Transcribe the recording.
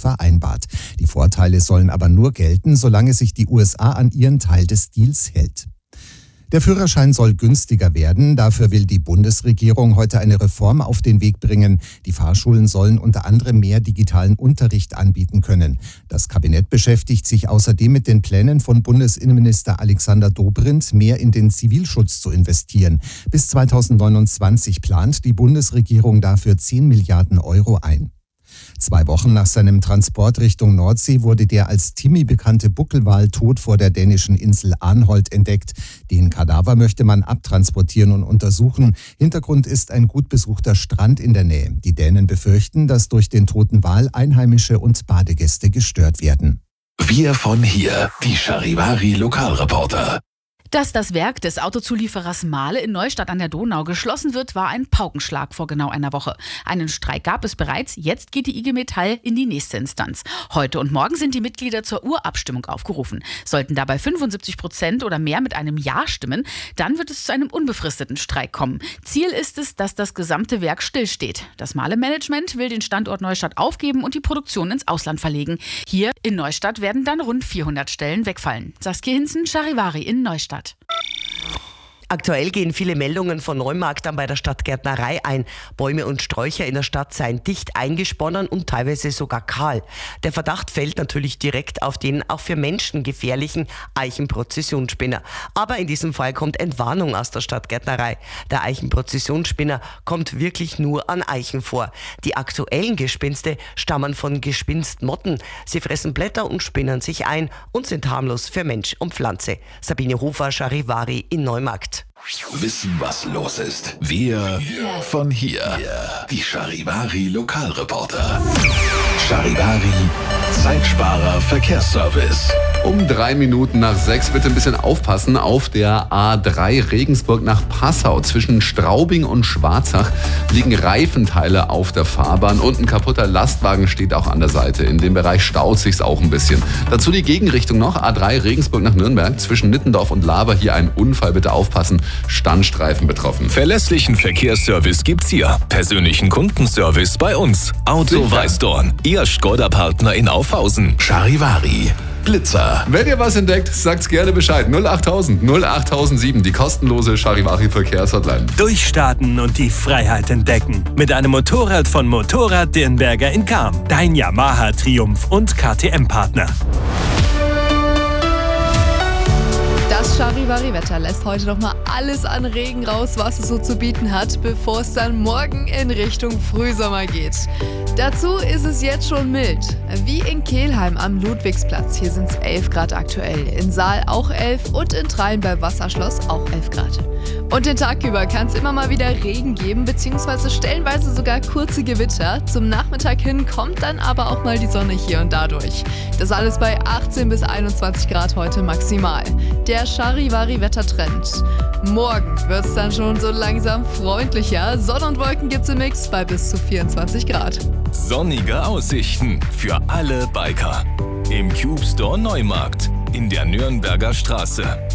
vereinbart. Die Vorteile sollen aber nur gelten, solange sich die USA an ihren Teil des Deals hält. Der Führerschein soll günstiger werden. Dafür will die Bundesregierung heute eine Reform auf den Weg bringen. Die Fahrschulen sollen unter anderem mehr digitalen Unterricht anbieten können. Das Kabinett beschäftigt sich außerdem mit den Plänen von Bundesinnenminister Alexander Dobrindt, mehr in den Zivilschutz zu investieren. Bis 2029 plant die Bundesregierung dafür 10 Milliarden Euro ein. 2 Wochen nach seinem Transport Richtung Nordsee wurde der als Timmy bekannte Buckelwal tot vor der dänischen Insel Arnholt entdeckt. Den Kadaver möchte man abtransportieren und untersuchen. Hintergrund ist ein gut besuchter Strand in der Nähe. Die Dänen befürchten, dass durch den toten Wal Einheimische und Badegäste gestört werden. Wir von hier, die Charivari Lokalreporter. Dass das Werk des Autozulieferers Mahle in Neustadt an der Donau geschlossen wird, war ein Paukenschlag vor genau einer Woche. Einen Streik gab es bereits, jetzt geht die IG Metall in die nächste Instanz. Heute und morgen sind die Mitglieder zur Urabstimmung aufgerufen. Sollten dabei 75% oder mehr mit einem Ja stimmen, dann wird es zu einem unbefristeten Streik kommen. Ziel ist es, dass das gesamte Werk stillsteht. Das Mahle-Management will den Standort Neustadt aufgeben und die Produktion ins Ausland verlegen. Hier in Neustadt werden dann rund 400 Stellen wegfallen. Saskia Hinzen, Charivari in Neustadt. Aktuell gehen viele Meldungen von Neumarktern bei der Stadtgärtnerei ein. Bäume und Sträucher in der Stadt seien dicht eingesponnen und teilweise sogar kahl. Der Verdacht fällt natürlich direkt auf den auch für Menschen gefährlichen Eichenprozessionsspinner. Aber in diesem Fall kommt Entwarnung aus der Stadtgärtnerei. Der Eichenprozessionsspinner kommt wirklich nur an Eichen vor. Die aktuellen Gespinste stammen von Gespinstmotten. Sie fressen Blätter und spinnen sich ein und sind harmlos für Mensch und Pflanze. Sabine Hofer, Charivari in Neumarkt. Wissen, was los ist. Wir von hier. Die Charivari Lokalreporter. Charivari Zeitsparer Verkehrsservice. Um 3 Minuten nach 6 bitte ein bisschen aufpassen. Auf der A3 Regensburg nach Passau zwischen Straubing und Schwarzach liegen Reifenteile auf der Fahrbahn und ein kaputter Lastwagen steht auch an der Seite. In dem Bereich staut sich's auch ein bisschen. Dazu die Gegenrichtung noch. A3 Regensburg nach Nürnberg zwischen Nittendorf und Laber. Hier ein Unfall, bitte aufpassen. Standstreifen betroffen. Verlässlichen Verkehrsservice gibt's hier. Persönlichen Kundenservice bei uns. Auto Weißdorn. Ihr Skoda-Partner in Aufhausen. Charivari. Blitzer. Wenn ihr was entdeckt, sagt's gerne Bescheid. 08000 08007, die kostenlose Charivari Verkehrshotline. Durchstarten und die Freiheit entdecken. Mit einem Motorrad von Motorrad Dirnberger in Cham. Dein Yamaha Triumph und KTM-Partner. Das Charivari-Wetter lässt heute noch mal alles an Regen raus, was es so zu bieten hat, bevor es dann morgen in Richtung Frühsommer geht. Dazu ist es jetzt schon mild. Wie in Kelheim am Ludwigsplatz. Hier sind es 11 Grad aktuell. In Saal auch 11 und in Train bei Wasserschloss auch 11 Grad. Und den Tag über kann es immer mal wieder Regen geben, beziehungsweise stellenweise sogar kurze Gewitter. Zum Nachmittag hin kommt dann aber auch mal die Sonne hier und da durch. Das alles bei 18 bis 21 Grad heute maximal. Der Charivari-Wettertrend. Morgen wird es dann schon so langsam freundlicher. Sonne und Wolken gibt's im Mix bei bis zu 24 Grad. Sonnige Aussichten für alle Biker. Im Cube Store Neumarkt in der Nürnberger Straße.